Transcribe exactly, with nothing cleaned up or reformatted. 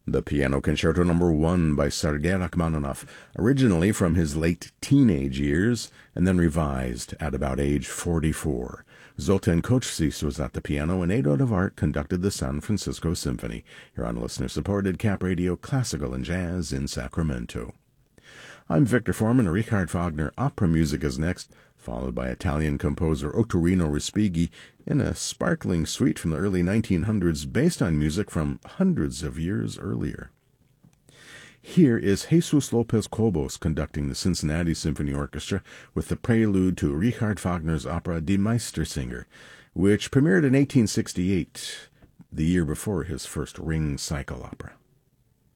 The Piano Concerto Number One by Sergei Rachmaninoff, originally from his late teenage years, and then revised at about age forty-four. Zoltan Kocsis was at the piano, and Ado Devart conducted the San Francisco Symphony, here on listener-supported Cap Radio Classical and Jazz in Sacramento. I'm Victor Foreman. Richard Wagner opera music is next, followed by Italian composer Ottorino Respighi in a sparkling suite from the early nineteen hundreds based on music from hundreds of years earlier. Here is Jesus Lopez Cobos conducting the Cincinnati Symphony Orchestra with the prelude to Richard Wagner's opera Die Meistersinger, which premiered in eighteen sixty-eight, the year before his first Ring Cycle opera.